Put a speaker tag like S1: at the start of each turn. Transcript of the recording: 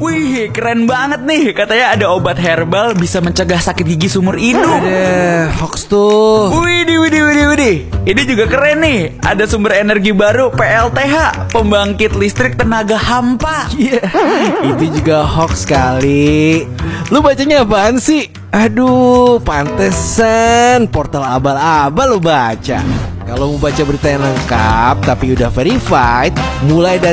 S1: Wih, keren banget nih. Katanya ada obat herbal bisa mencegah sakit gigi seumur hidup.
S2: Hoax tuh.
S1: Widih. Ini juga keren nih. Ada sumber energi baru PLTH, pembangkit listrik tenaga hampa.
S2: Itu juga hoax kali. Lu bacanya apaan sih? Aduh, pantesan portal abal-abal lu baca. Kalau mau baca berita yang lengkap tapi udah verified, mulai dari